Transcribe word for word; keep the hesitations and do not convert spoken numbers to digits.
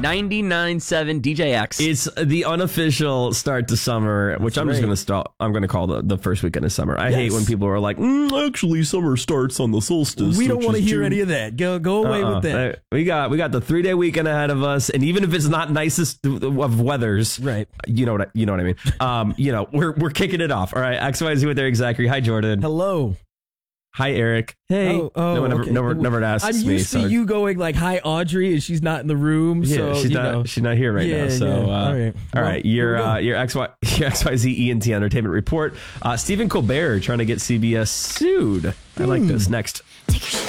ninety-nine point seven D J X. It's the unofficial start to summer, That's which I'm right. just going to start. I'm going to call the, the first weekend of summer. I yes. hate when people are like, mm, actually, summer starts on the solstice. We don't want to hear June. any of that. Go go away uh-uh. with that. We got we got the three day weekend ahead of us, and even if it's not nicest of weathers, right? You know what I, you know what I mean. um, you know, we're we're kicking it off. All right, X Y Z with Eric Zachary. Hi, Jordan. Hello. Hi, Eric. Hey. Oh, oh, no one ever, okay. never, never asks I'm me. used to so. you going like, hi, Audrey, and she's not in the room. Yeah, so, she's you not. know. She's not here right yeah, now. So, yeah. uh, all right, all well, right. Your uh, your X Y your X Y Z E N T Entertainment Report. Uh, Stephen Colbert trying to get C B S sued. I like this. Next. Take your